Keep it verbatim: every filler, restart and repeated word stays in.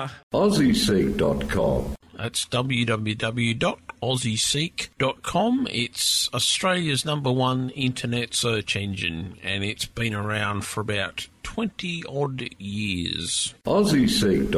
uh, Aussie Seek dot com. That's w w w dot aussie seek dot com. It's Australia's number one internet search engine, and it's been around for about twenty odd years. Aussie Seek dot com.